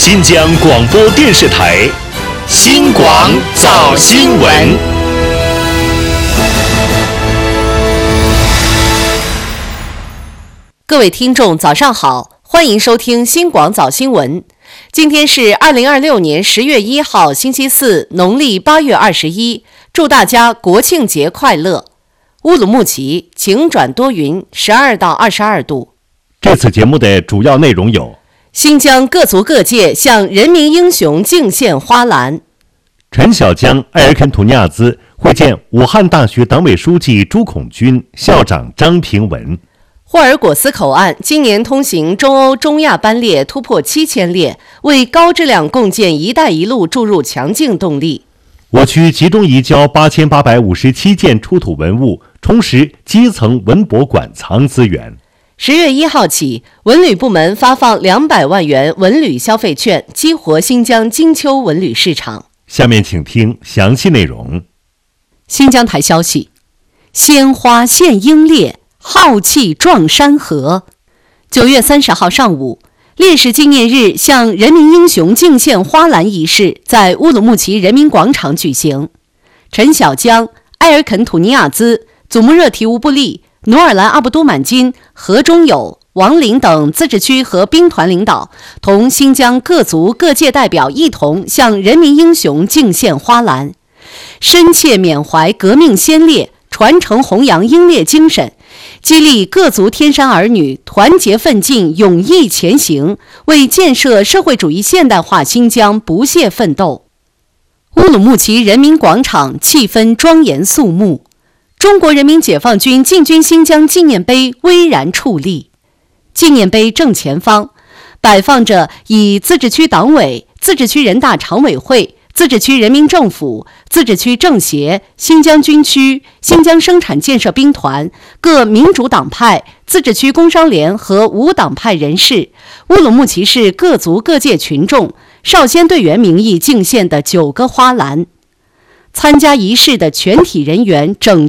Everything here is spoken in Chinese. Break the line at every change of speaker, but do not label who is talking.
新疆广播电视台新广早新闻。
各位听众早上好，欢迎收听新广早新闻。今天是2026年10月1号星期四，农历8月21，祝大家国庆节快乐。乌鲁木齐晴转多云，12到22度。
这次节目的主要内容有：
新疆各族各界向人民英雄敬献花篮；
陈小江、埃尔肯图尼亚兹会见武汉大学党委书记朱孔军、校长张平文；
霍尔果斯口岸今年通行中欧中亚班列突破7000列，为高质量共建“一带一路”注入强劲动力。
我区集中移交8857件出土文物，充实基层文博馆藏资源。
10月1号起，文旅部门发放200万元文旅消费券，激活新疆金秋文旅市场。
下面请听详细内容。
新疆台消息：鲜花献英烈，浩气壮山河。9月30号上午，烈士纪念日向人民英雄敬献花篮仪式在乌鲁木齐人民广场举行。陈小江、埃尔肯图尼亚兹、祖木热提乌布利、努尔兰阿布都满金、何中友、王林等自治区和兵团领导同新疆各族各界代表一同向人民英雄敬献花篮，深切缅怀革命先烈，传承弘扬英烈精神，激励各族天山儿女团结奋进，勇毅前行，为建设社会主义现代化新疆不懈奋斗。乌鲁木齐人民广场气氛庄严肃穆，中国人民解放军进军新疆纪念碑巍然矗立。纪念碑正前方摆放着以自治区党委、自治区人大常委会、自治区人民政府、自治区政协、新疆军区、新疆生产建设兵团、各民主党派、自治区工商联和无党派人士、乌鲁木齐市各族各界群众、少先队员名义敬献的9个花篮。参加仪式的全体人员整